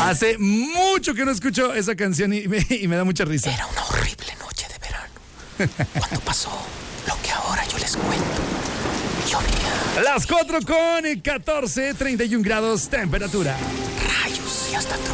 Hace mucho que no escucho esa canción y me da mucha risa. Era una horrible noche de verano. Cuando pasó lo que ahora yo les cuento. Llovía. Las 4:14, 31 grados temperatura. Rayos y hasta